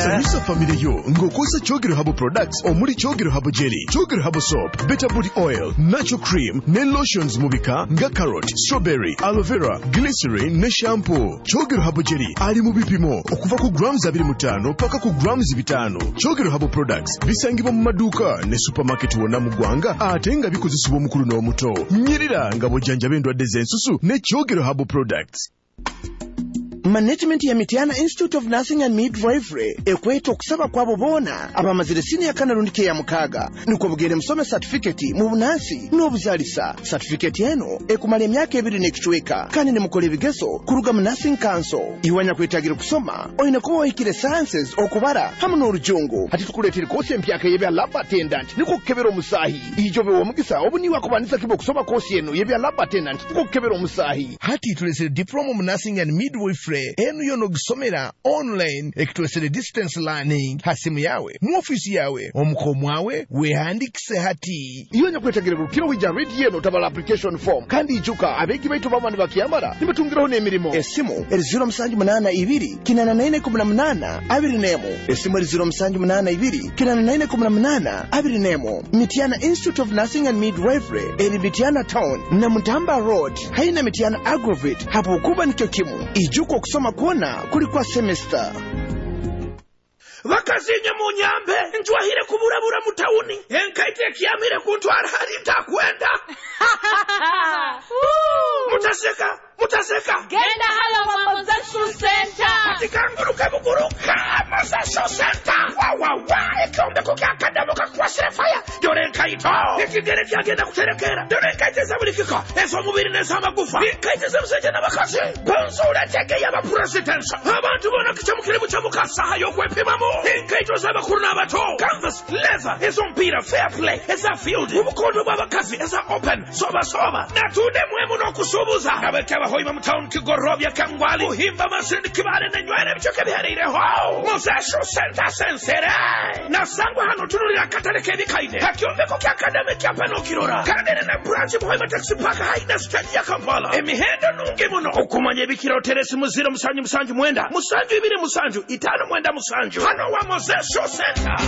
Sanyusa family yo ngokosa Chogero Herbal Products omuli Chogero Herbal Jelly, Chogero Herbal Soap, Better Body Oil, Natural Cream, ne lotions mubika nga carrot, strawberry, aloe vera, glycerin ne shampoo. Chogero Herbal Jelly ali mu bipimo okuva ku grams 25 paka ku grams 5. Chogero Herbal Products bisangibwa mu maduuka ne supermarket wonna mu ggwanga ate nga bikozesebwa omukulu n'omuto. Nyirira nga bw'ojjanjaba endwadde z'ensusu ne Chogero Herbal Products. Management ya Mityana Institute of Nursing and Midwifery ekweta okusaba kwabo boona abamazire senior kanalundi ya mukaga nuko bugere musome certificate mu bunansi n'obuzalisa. Certificate eno ekumala emyaka 2 n'ekichweka kandi ne mukole bigezo kuruga mu Nursing Council. Iwanya kwetagira kusoma oyina kuba wikire sciences okubara hamu n'orujungu. Ati tukuletera kosi empyaka yebya lab attendant niko kukebera omusahi ijobe womugisa obuniwa kubanisa kibo kusoma kosi eno yebya lab attendant niko kukebera omusahi. Hati tulesere diploma mu Nursing and Midwifery enu yono gisomera online ekitwesere distance learning hasimu yawe mu office yawe omukomwawe wehandikise hati iyonya kwetagira rukiro wija read yeno tabala application form kandi ijuka abegi baitu bamani bakiyambara nibatungiraho n'emirimo. Esimu 0782 kinana abiri nemo. Esimu 0782 kinana abiri nemo. Mityana Institute of Nursing and Midwifery eri Mityana Town na Mutamba Road haina Mityana Agrovate hapo kuba nikyo kimu ijuko kusoma kuona kulikuwa semester. Vakazinya munyambe njwahire kuburabura mutauni enkaite kiamire kuntwara hari ntakwenda. Mutaseka genda hala wa Mozesho Center atikanguruka Mozesho Center wa ekombe kukakadamu kakwasire fire dore nkaito ikigere kyagenda kuterekera dore nkaite zabulikika ezo mubiri neza magufa nkaite zabuseje nabakazi bonzura tege ya presidents abantu bona kicamukire mucamukasa hayo kwepimamo nkaito zabakuru nabato canvas leather ezo mpira fair play eza field ubukondo babakazi eza open soba natude mwemu no kusubuza abekaba hoima mtown kigorobya kangwali uhimba masindi kibale na nywele bichoke biharire ho Mozesho Center sensere na sangwa hano tunulira kataleke bikaide hakiombe ko akademe kyapano kirora kandene na branch hoima taxi park haina stadi ya Kampala emihendo nunge muno okumanye bikiro teresi muziro musanju mwenda musanju ibiri musanju itano mwenda musanju hano wa Mozesho Center.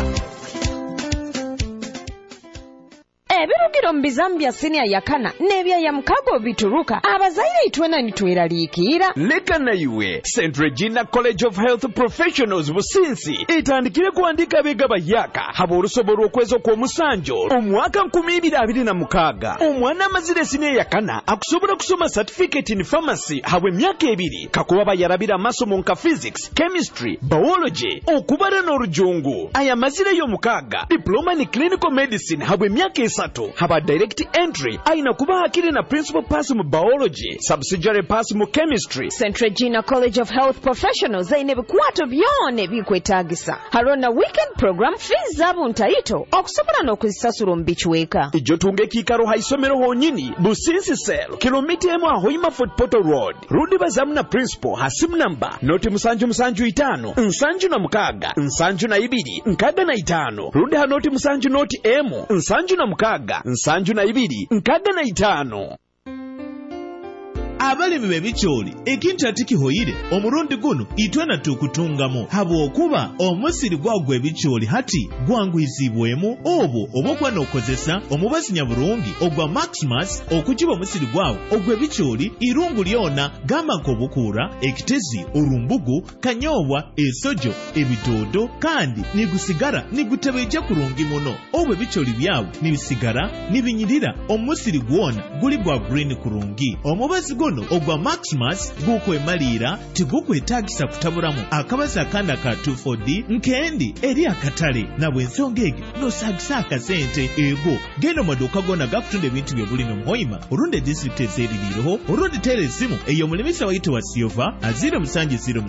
Ebirugiro mbizambia senior yakana nebya ya mukago bituruka abazaire itwena nitweraliikira leka na iwe St. Regina College of Health Professionals businsi itandikire kuandika bega bayaka habo urusoboro okwezo kwa musanjo omwaka 2026 omwana amazire senior yakana akusobora kusoma certificate in pharmacy habwe myaka 2 kakuba bayarabira masomo nka physics, chemistry, biology okubara n'orujungu aya mazire yo mukaga diploma in clinical medicine habwe myaka haba direct entry aina kuba hakiri na principal pass mu biology subsidiary pass mu chemistry. St. Regina College of Health Professionals aine bikwato byone bikwetagisa harona weekend program fees zabu ntaito okusobora n'okuzisasura mbichweka ijo tunge kikaro haisomero honyini businsi cell kilomita emu ahoima Fort Portal Road rudi bazamu na principal hasimu namba noti musanju 5 nsanju na mukaga nsanju na 2 nkaga na 5 rudi hanoti musanju noti emu nsanju na mukaga nsanju na 2 nkaga na 5. Abalimi bebicholi ekintu atikihoyire omurundi guno itwena tukutungamu habo okuba omusiri gwagwe ebicholi hati gwangwizibwemu obo obokwa nokozesa omubazinya burungi ogwa Maximus okujiba omusiri gwawo ogwe bicholi irungu lyona gamako bukura ekitezi urumbugu kanyobwa esojo ebidodo kandi nigusigara nigutebeja kurungi muno obwe bicholi byawo nibisigara nibinyirira omusiri gwona guli gwa green kurungi omubazi ogwa Maximus gukwemalira tigukwetagisa kutaburamu akabaza akanda ka 24D nkendi eri akatale nabwe ensonga ege nosagisa akasente ego genda maduka gona gakutunda ebintu byobuli nomuhoima olunde district ezeririroho olunde telesimu eyo mulimisa waite wa Silva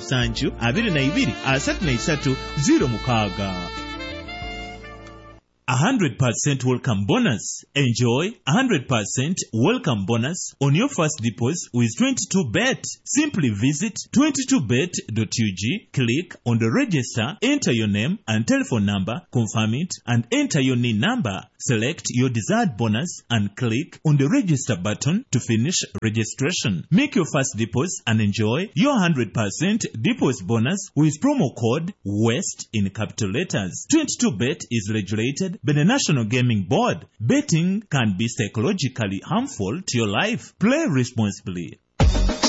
0707 22 33 06. 100% welcome bonus. Enjoy 100% welcome bonus on your first deposit with 22bet. Simply visit 22bet.ug, click on the register, enter your name and telephone number, confirm it, and enter your NIN number. Select your desired bonus and click on the register button to finish registration. Make your first deposit and enjoy your 100% deposit bonus with promo code WEST in capital letters. 22bet is regulated by the National Gaming Board. Betting can be psychologically harmful to your life. Play responsibly.